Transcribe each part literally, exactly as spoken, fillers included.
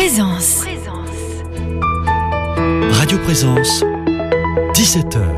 Présence. Radio Présence, dix-sept heures.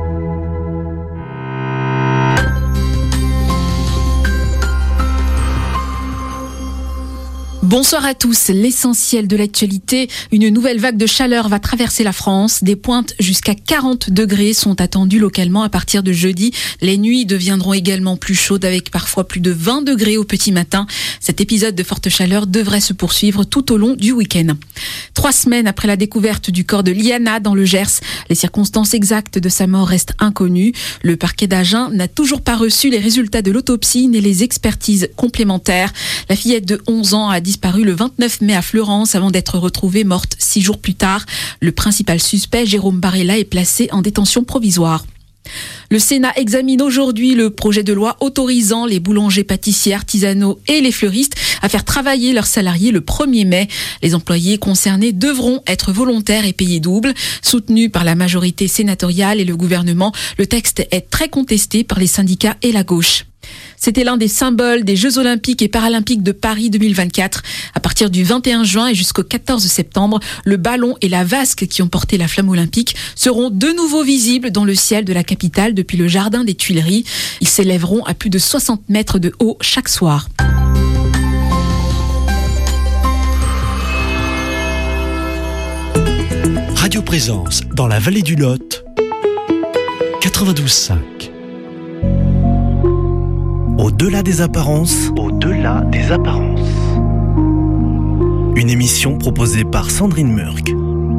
Bonsoir à tous. L'essentiel de l'actualité, une nouvelle vague de chaleur va traverser la France. Des pointes jusqu'à quarante degrés sont attendues localement à partir de jeudi. Les nuits deviendront également plus chaudes avec parfois plus de vingt degrés au petit matin. Cet épisode de forte chaleur devrait se poursuivre tout au long du week-end. Trois semaines après la découverte du corps de Liana dans le Gers, les circonstances exactes de sa mort restent inconnues. Le parquet d'Agen n'a toujours pas reçu les résultats de l'autopsie ni les expertises complémentaires. La fillette de onze ans a disparu disparu le vingt-neuf mai à Fleurance avant d'être retrouvée morte six jours plus tard. Le principal suspect, Jérôme Barella, est placé en détention provisoire. Le Sénat examine aujourd'hui le projet de loi autorisant les boulangers, pâtissiers, artisanaux et les fleuristes à faire travailler leurs salariés le premier mai. Les employés concernés devront être volontaires et payer double. Soutenu par la majorité sénatoriale et le gouvernement, le texte est très contesté par les syndicats et la gauche. C'était l'un des symboles des Jeux Olympiques et Paralympiques de Paris deux mille vingt-quatre. À partir du vingt et un juin et jusqu'au quatorze septembre, le ballon et la vasque qui ont porté la flamme olympique seront de nouveau visibles dans le ciel de la capitale depuis le jardin des Tuileries. Ils s'élèveront à plus de soixante mètres de haut chaque soir. Radio Présence dans la vallée du Lot, quatre-vingt-douze cinq. Au-delà des apparences. Au-delà des apparences. Une émission proposée par Sandrine Murk.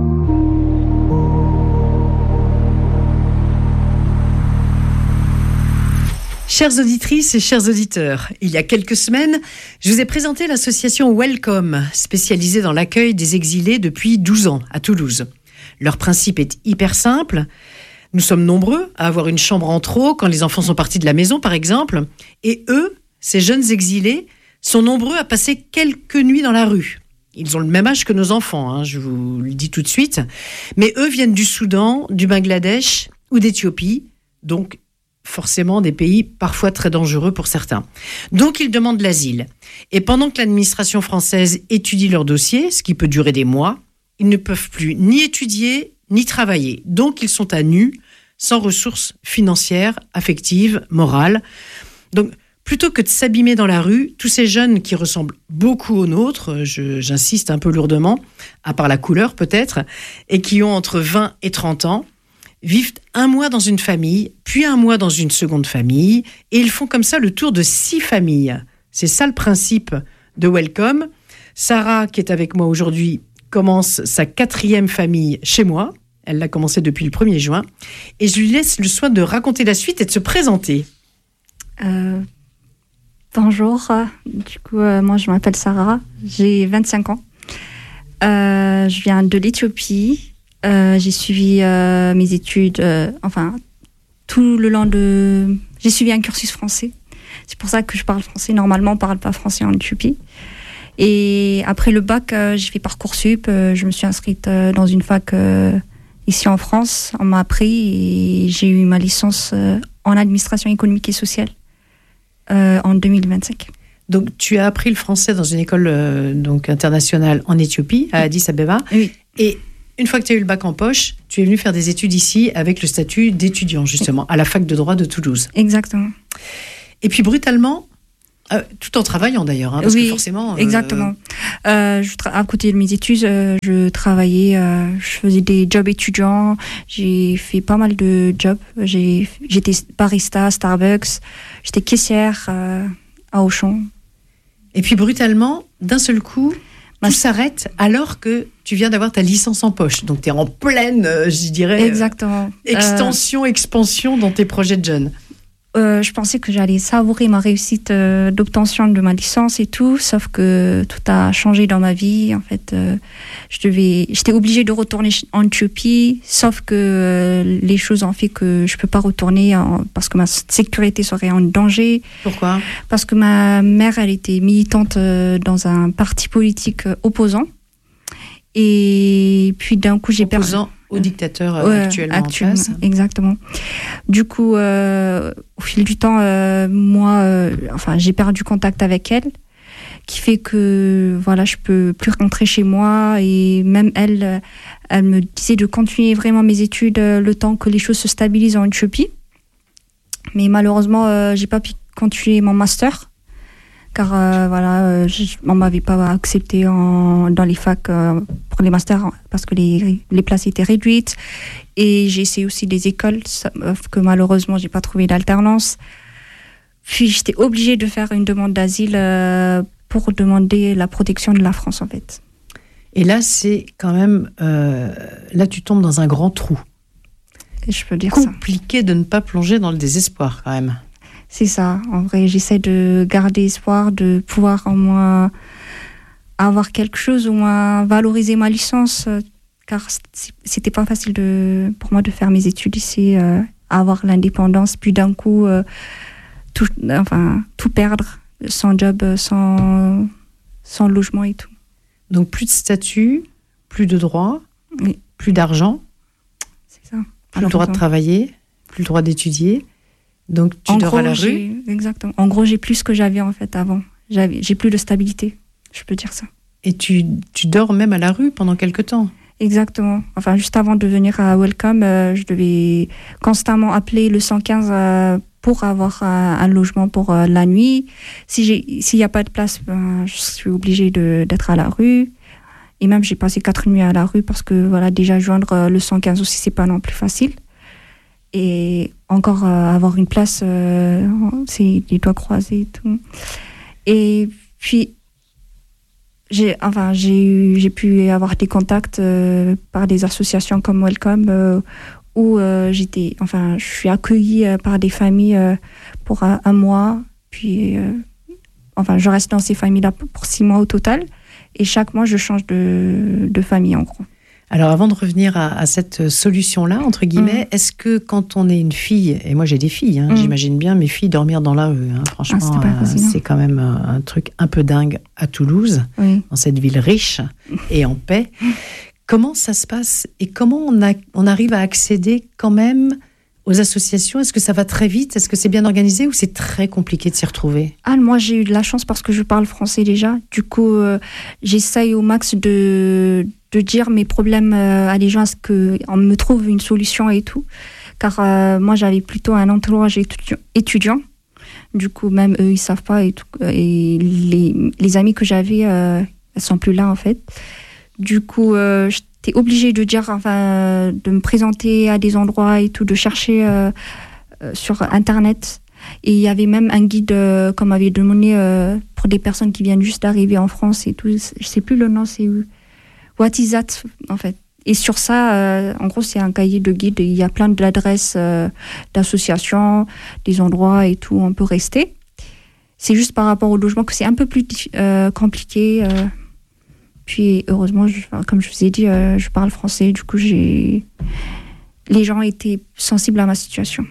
Chères auditrices et chers auditeurs, il y a quelques semaines, je vous ai présenté l'association Welcome, spécialisée dans l'accueil des exilés depuis douze ans à Toulouse. Leur principe est hyper simple. Nous sommes nombreux à avoir une chambre en trop quand les enfants sont partis de la maison, par exemple. Et eux, ces jeunes exilés, sont nombreux à passer quelques nuits dans la rue. Ils ont le même âge que nos enfants, hein, je vous le dis tout de suite. Mais eux viennent du Soudan, du Bangladesh ou d'Éthiopie. Donc, forcément, des pays parfois très dangereux pour certains. Donc, ils demandent l'asile. Et pendant que l'administration française étudie leur dossier, ce qui peut durer des mois, ils ne peuvent plus ni étudier, ni travailler. Donc, ils sont à nu, sans ressources financières, affectives, morales. Donc, plutôt que de s'abîmer dans la rue, tous ces jeunes qui ressemblent beaucoup aux nôtres, je, j'insiste un peu lourdement, à part la couleur peut-être, et qui ont entre vingt et trente ans, vivent un mois dans une famille, puis un mois dans une seconde famille, et ils font comme ça le tour de six familles. C'est ça le principe de Welcome. Sarah, qui est avec moi aujourd'hui, commence sa quatrième famille chez moi. Elle l'a commencé depuis le premier juin. Et je lui laisse le soin de raconter la suite et de se présenter. Euh, bonjour. Du coup, euh, moi, je m'appelle Sarah. J'ai vingt-cinq ans. Euh, je viens de l'Éthiopie. Euh, j'ai suivi euh, mes études, euh, enfin, tout le long de... J'ai suivi un cursus français. C'est pour ça que je parle français. Normalement, on ne parle pas français en Éthiopie. Et après le bac, euh, j'ai fait Parcoursup. Euh, je me suis inscrite euh, dans une fac euh, ici en France. On m'a appris et j'ai eu ma licence euh, en administration économique et sociale euh, en deux mille vingt-cinq. Donc, tu as appris le français dans une école euh, donc, internationale en Éthiopie, à Addis Abeba. Oui. Et une fois que tu as eu le bac en poche, tu es venu faire des études ici avec le statut d'étudiant, justement, à la fac de droit de Toulouse. Exactement. Et puis, brutalement... Euh, tout en travaillant d'ailleurs, hein, parce oui, que forcément... Euh... exactement. Euh, je tra- à côté de mes études, euh, je travaillais, euh, je faisais des jobs étudiants, j'ai fait pas mal de jobs. J'ai, j'étais barista à Starbucks, j'étais caissière euh, à Auchan. Et puis brutalement, d'un seul coup, bah, tout s'arrête alors que tu viens d'avoir ta licence en poche. Donc tu es en pleine, euh, je dirais, exactement. Euh, extension, euh... expansion dans tes projets de jeunes. Euh, je pensais que j'allais savourer ma réussite euh, d'obtention de ma licence et tout, sauf que tout a changé dans ma vie. En fait, euh, je devais, j'étais obligée de retourner en Éthiopie, sauf que euh, les choses ont fait que je peux pas retourner en, parce que ma sécurité serait en danger. Pourquoi ? Parce que ma mère, elle était militante euh, dans un parti politique euh, opposant. Et puis d'un coup, j'ai perdu. Opposant au dictateur euh, ouais, actuellement, actuellement en place. Exactement. Du coup, euh, au fil du temps, euh, moi, euh, enfin, j'ai perdu contact avec elle, qui fait que voilà, je peux plus rentrer chez moi. Et même elle, elle me disait de continuer vraiment mes études le temps que les choses se stabilisent en Éthiopie. Mais malheureusement, euh, j'ai pas pu continuer mon master, car euh, voilà, euh, on m'avait pas accepté en, dans les facs euh, pour les masters parce que les, les places étaient réduites. Et j'ai essayé aussi des écoles, sauf que malheureusement, j'ai pas trouvé d'alternance. Puis j'étais obligée de faire une demande d'asile euh, pour demander la protection de la France, en fait. Et là, c'est quand même... Euh, là, tu tombes dans un grand trou. Et je peux dire Compliqué ça. Compliqué de ne pas plonger dans le désespoir, quand même. C'est ça. En vrai, j'essaie de garder espoir, de pouvoir au moins avoir quelque chose, au moins valoriser ma licence, car c'était pas facile de, pour moi de faire mes études ici, euh, avoir l'indépendance, puis d'un coup, euh, tout, enfin, tout perdre, sans job, sans, sans logement et tout. Donc plus de statut, plus de droits, oui. Plus d'argent, c'est ça. Plus le droit de travailler, plus le droit d'étudier. Donc tu en dors gros, à la j'ai, rue. Exactement. En gros, j'ai plus ce que j'avais en fait avant. J'avais, j'ai plus de stabilité, je peux dire ça. Et tu, tu dors même à la rue pendant quelque temps. Exactement. Enfin, juste avant de venir à Welcome, euh, je devais constamment appeler le cent quinze euh, pour avoir un, un logement pour euh, la nuit. Si j'ai, s'il n'y a pas de place, ben, je suis obligée de, d'être à la rue. Et même, j'ai passé quatre nuits à la rue parce que, voilà, déjà, joindre euh, le cent quinze aussi, c'est pas non plus facile. Et encore euh, avoir une place, euh, c'est les doigts croisés et tout. Et puis, j'ai, enfin, j'ai, eu, j'ai pu avoir des contacts euh, par des associations comme Welcome euh, où euh, j'étais, enfin, je suis accueillie euh, par des familles euh, pour un, un mois. Puis, euh, enfin, je reste dans ces familles-là pour six mois au total. Et chaque mois, je change de, de famille, en gros. Alors, avant de revenir à, à cette solution-là, entre guillemets, mmh. est-ce que quand on est une fille, et moi j'ai des filles, hein, mmh. j'imagine bien mes filles dormir dans la rue, hein, franchement, ah, c'est, euh, c'est quand même un, un truc un peu dingue à Toulouse, oui. dans cette ville riche et en paix. Comment ça se passe et comment on, a, on arrive à accéder quand même aux associations? Est-ce que ça va très vite? Est-ce que c'est bien organisé ou c'est très compliqué de s'y retrouver? Ah, moi, j'ai eu de la chance parce que je parle français déjà. Du coup, euh, j'essaye au max de, de dire mes problèmes euh, à des gens, à ce qu'on me trouve une solution et tout. Car euh, moi, j'avais plutôt un entourage étudiant, étudiant. Du coup, même eux, ils ne savent pas. Et, tout, et les, les amis que j'avais, euh, elles ne sont plus là, en fait. Du coup, euh, j'étais obligée de dire, enfin, de me présenter à des endroits et tout, de chercher euh, euh, sur Internet. Et il y avait même un guide euh, qu'on m'avait demandé euh, pour des personnes qui viennent juste d'arriver en France et tout. Je sais plus le nom, c'est What is that, en fait. Et sur ça, euh, en gros, c'est un cahier de guide. Il y a plein d'adresses euh, d'associations, des endroits et tout où on peut rester. C'est juste par rapport au logement que c'est un peu plus euh, compliqué. Euh, Puis heureusement, je, comme je vous ai dit, euh, je parle français. Du coup, j'ai... les gens étaient sensibles à ma situation.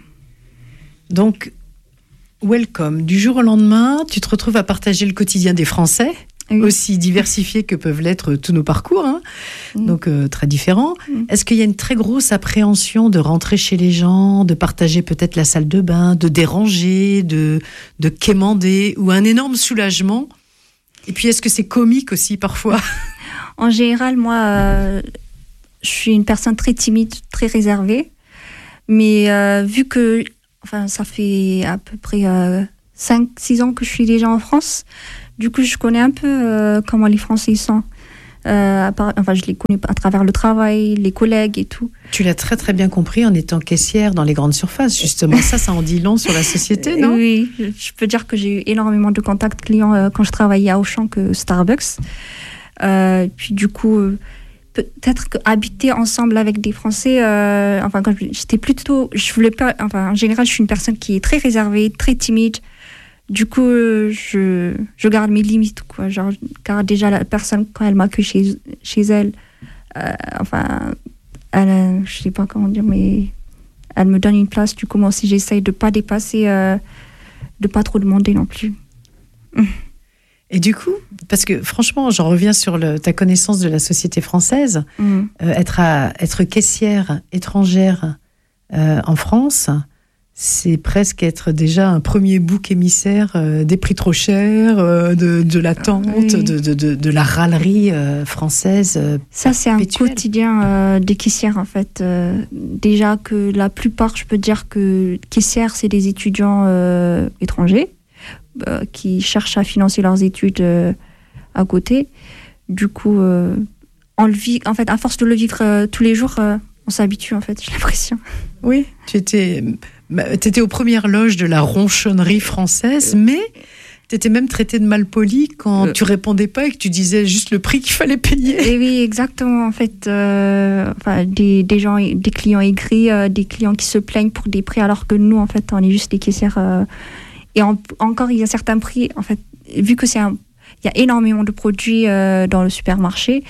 Donc, Welcome. Du jour au lendemain, tu te retrouves à partager le quotidien des Français, oui. aussi diversifiés que peuvent l'être tous nos parcours, hein. mmh. donc euh, très différents. Mmh. Est-ce qu'il y a une très grosse appréhension de rentrer chez les gens, de partager peut-être la salle de bain, de déranger, de, de quémander, ou un énorme soulagement? Et puis, est-ce que c'est comique aussi, parfois? En général, moi, euh, je suis une personne très timide, très réservée. Mais euh, vu que enfin, ça fait à peu près euh, cinq six ans que je suis déjà en France, du coup, je connais un peu euh, comment les Français sont. Euh, à part, enfin, je les connais à travers le travail, les collègues et tout. Tu l'as très très bien compris en étant caissière dans les grandes surfaces, justement. Ça, ça en dit long sur la société, non? Oui, je peux dire que j'ai eu énormément de contacts clients euh, quand je travaillais à Auchan que Starbucks. Euh, puis du coup, euh, peut-être qu'habiter ensemble avec des Français, euh, enfin, quand j'étais plutôt, je voulais pas, enfin, en général, je suis une personne qui est très réservée, très timide. Du coup, je, je garde mes limites, quoi. Genre, car déjà, la personne, quand elle m'accueille chez, chez elle, euh, enfin, elle, je sais pas comment dire, mais elle me donne une place. Du coup, moi aussi, j'essaye de pas dépasser, euh, de pas trop demander non plus. Et du coup, parce que franchement, j'en reviens sur le, ta connaissance de la société française, mmh. euh, être, à, être caissière étrangère euh, en France, c'est presque être déjà un premier bouc émissaire euh, des prix trop chers, euh, de, de l'attente, oui. de, de, de, de la râlerie euh, française. Euh, Ça, c'est perpétuelle. Un quotidien euh, des caissières, en fait. Euh, déjà que la plupart, je peux dire que caissières, c'est des étudiants euh, étrangers euh, qui cherchent à financer leurs études euh, à côté. Du coup, euh, on le vit, en fait, à force de le vivre euh, tous les jours, euh, on s'habitue, en fait, j'ai l'impression. Oui, tu étais... Tu étais aux premières loges de la ronchonnerie française, mais tu étais même traitée de malpoli quand euh... tu répondais pas et que tu disais juste le prix qu'il fallait payer. Et oui, exactement. En fait, euh, enfin, des, des gens, des clients aigris, euh, des clients qui se plaignent pour des prix, alors que nous, en fait, on est juste des caissières. Euh, et en, encore, il y a certains prix, en fait, vu que c'est un il y a énormément de produits euh, dans le supermarché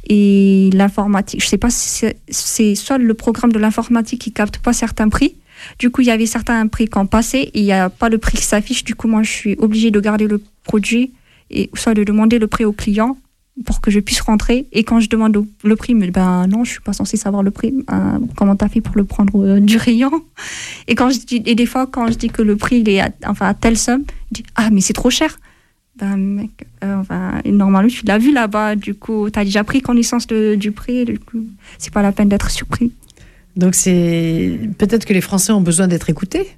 et l'informatique, je sais pas si c'est, c'est soit le programme de l'informatique qui capte pas certains prix. Du coup, il y avait certains prix qui ont passé et il n'y a pas le prix qui s'affiche. Du coup, moi, je suis obligée de garder le produit et soit de demander le prix au client pour que je puisse rentrer. Et quand je demande le prix, mais ben non, je suis pas censée savoir le prix. Euh, comment t'as fait pour le prendre euh, du rayon? Et quand je dis, et des fois, quand je dis que le prix il est à, enfin à telle somme, je dis ah mais c'est trop cher. Ben mec, euh, enfin, normalement tu l'as vu là-bas. Du coup, t'as déjà pris connaissance de, du prix. Du coup, c'est pas la peine d'être surpris. Donc c'est peut-être que les Français ont besoin d'être écoutés.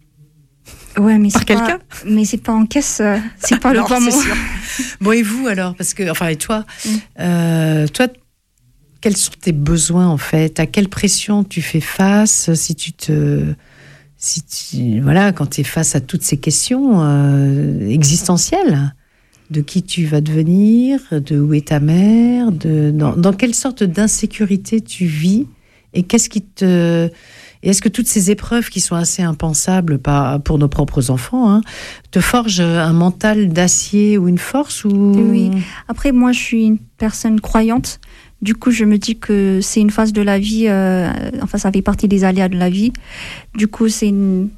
Ouais, mais par c'est quelqu'un. Pas, mais c'est pas en caisse, euh, c'est pas le bon mot. Bon, et vous alors, parce que enfin et toi, mm. euh, toi, quels sont tes besoins en fait? À quelle pression tu fais face si tu te, si tu, voilà, quand tu es face à toutes ces questions euh, existentielles? De qui tu vas devenir, de où est ta mère, de dans, dans quelle sorte d'insécurité tu vis? Et qu'est-ce qui te... Et est-ce que toutes ces épreuves qui sont assez impensables pour nos propres enfants hein, te forgent un mental d'acier ou une force ou... Oui. Après, moi, je suis une personne croyante. Du coup, je me dis que c'est une phase de la vie. Euh, enfin, ça fait partie des aléas de la vie. Du coup, c'est une...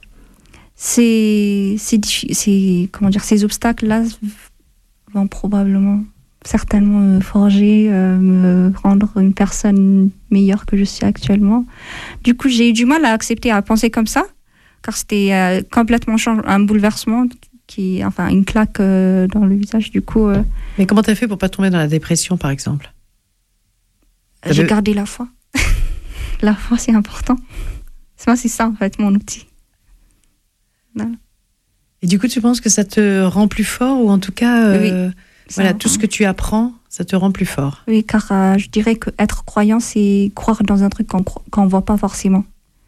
C'est... c'est, c'est comment dire, ces obstacles-là vont probablement... certainement me forger, euh, me rendre une personne meilleure que je suis actuellement. Du coup, j'ai eu du mal à accepter, à penser comme ça, car c'était euh, complètement change, un bouleversement, qui, enfin une claque euh, dans le visage. Du coup. Euh, Mais comment t'as fait pour pas tomber dans la dépression, par exemple? T'as J'ai de... gardé la foi. La foi, c'est important. Moi, c'est ça en fait mon outil. Voilà. Et du coup, tu penses que ça te rend plus fort ou en tout cas. Euh... Oui. Voilà, tout ce que tu apprends, ça te rend plus fort. Oui, car euh, je dirais qu'être croyant, c'est croire dans un truc qu'on qu'on voit pas forcément.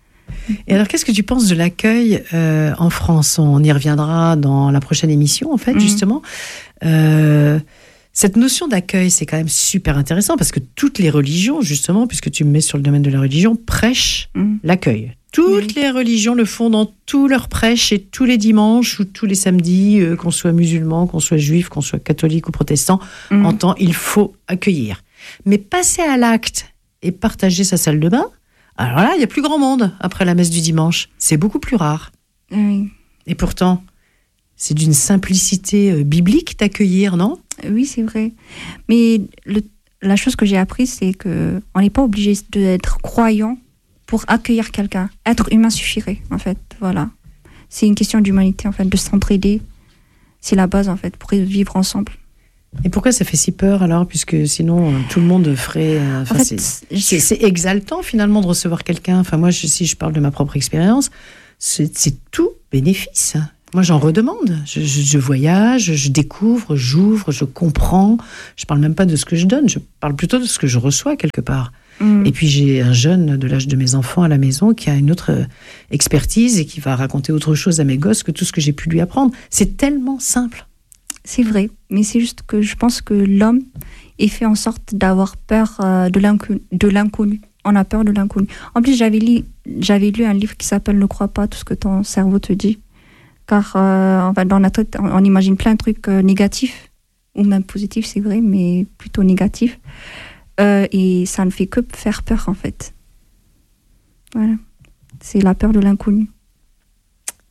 Et alors, qu'est-ce que tu penses de l'accueil euh, en France? On y reviendra dans la prochaine émission, en fait, mmh. justement. Euh, cette notion d'accueil, c'est quand même super intéressant parce que toutes les religions, justement, puisque tu me mets sur le domaine de la religion, prêchent mmh. l'accueil. Toutes oui. les religions le font dans tous leurs prêches et tous les dimanches ou tous les samedis, euh, qu'on soit musulman, qu'on soit juif, qu'on soit catholique ou protestant, mmh. entend il faut accueillir. Mais passer à l'acte et partager sa salle de bain, alors là, il n'y a plus grand monde après la messe du dimanche. C'est beaucoup plus rare. Oui. Et pourtant, c'est d'une simplicité euh, biblique d'accueillir, non? Oui, c'est vrai. Mais le, la chose que j'ai apprise, c'est qu'on n'est pas obligé d'être croyant pour accueillir quelqu'un. Être humain suffirait, en fait. Voilà. C'est une question d'humanité, en fait, de s'entraider. C'est la base, en fait, pour vivre ensemble. Et pourquoi ça fait si peur, alors? Puisque sinon, tout le monde ferait... Euh, en fait, c'est, je... c'est, c'est exaltant, finalement, de recevoir quelqu'un. Enfin, moi, je, si je parle de ma propre expérience, c'est, c'est tout bénéfice. Moi, j'en redemande. Je, je, je voyage, je découvre, j'ouvre, je comprends. Je parle même pas de ce que je donne. Je parle plutôt de ce que je reçois, quelque part. Mmh. Et puis j'ai un jeune de l'âge de mes enfants à la maison qui a une autre expertise et qui va raconter autre chose à mes gosses que tout ce que j'ai pu lui apprendre. C'est tellement simple. C'est vrai, mais c'est juste que je pense que l'homme est fait en sorte d'avoir peur euh, de, l'inconnu, de l'inconnu. On a peur de l'inconnu. En plus, j'avais lu, j'avais lu un livre qui s'appelle « Ne crois pas tout ce que ton cerveau te dit ». Car euh, dans notre tête, on, on imagine plein de trucs euh, négatifs, ou même positifs, c'est vrai, mais plutôt négatifs. Euh, et ça ne fait que faire peur, en fait. Voilà. C'est la peur de l'inconnu.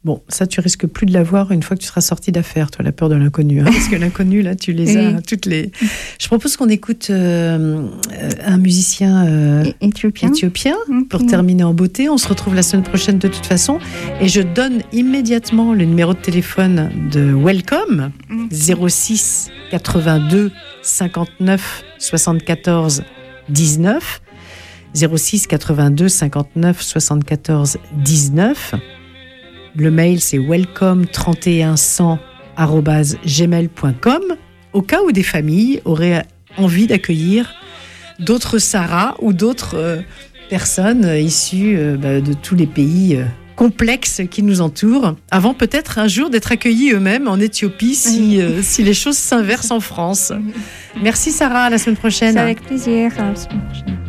Bon, ça, tu risques plus de l'avoir une fois que tu seras sorti d'affaires, toi, la peur de l'inconnu. Hein, parce que l'inconnu, là, tu les as oui. toutes les... Je propose qu'on écoute euh, un musicien euh, éthiopien, éthiopien okay. pour terminer en beauté. On se retrouve la semaine prochaine de toute façon. Et je donne immédiatement le numéro de téléphone de Welcome, okay. zéro six quatre-vingt-deux cinquante-neuf soixante-quatorze dix-neuf. zéro six quatre-vingt-deux cinquante-neuf soixante-quatorze dix-neuf. Le mail, c'est welcome trente et un cent arobase gmail point com, au cas où des familles auraient envie d'accueillir d'autres Sarah ou d'autres euh, personnes issues euh, bah, de tous les pays euh, complexes qui nous entourent, avant peut-être un jour d'être accueillis eux-mêmes en Éthiopie si, euh, si les choses s'inversent en France. Merci Sarah, à la semaine prochaine. C'est avec plaisir, à la semaine prochaine.